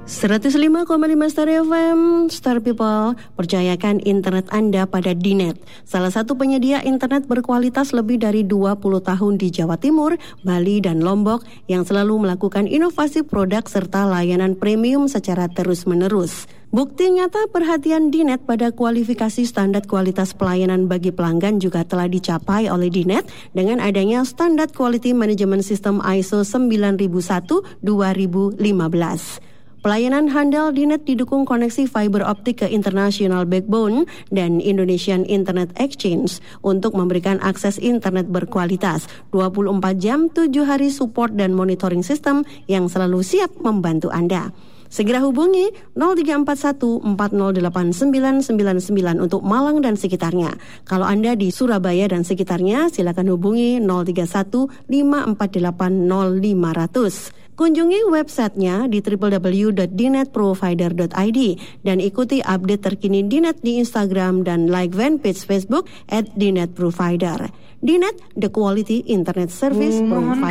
105,5 Star FM, Star People, percayakan internet Anda pada Dinet. Salah satu penyedia internet berkualitas lebih dari 20 tahun di Jawa Timur, Bali, dan Lombok yang selalu melakukan inovasi produk serta layanan premium secara terus-menerus. Bukti nyata perhatian Dinet pada kualifikasi standar kualitas pelayanan bagi pelanggan juga telah dicapai oleh Dinet dengan adanya Standard Quality Management System ISO 9001-2015. Pelayanan handal Dinet didukung koneksi fiber optik ke international backbone dan Indonesian Internet Exchange untuk memberikan akses internet berkualitas 24 jam, 7 hari support dan monitoring sistem yang selalu siap membantu Anda. Segera hubungi 0341 408999 untuk Malang dan sekitarnya. Kalau Anda di Surabaya dan sekitarnya, silakan hubungi 031 548 0500. Kunjungi websitenya di www.dinetprovider.id dan ikuti update terkini Dinet di Instagram dan like fanpage Facebook @dinetprovider. Dinet, the quality internet service provider.